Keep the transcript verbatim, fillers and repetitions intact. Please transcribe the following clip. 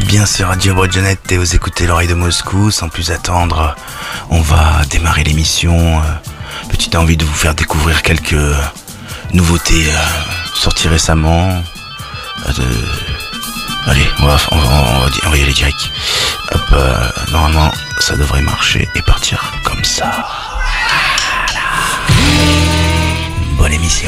bien sur Radio Brodjanette et vous écoutez l'oreille de Moscou. Sans plus attendre, on va démarrer l'émission. Petite envie de vous faire découvrir quelques nouveautés euh, sorties récemment. Euh, de... Allez, on va, on, va, on, va, on va y aller direct. Hop, euh, normalement, ça devrait marcher et partir comme ça. Voilà. Bonne émission.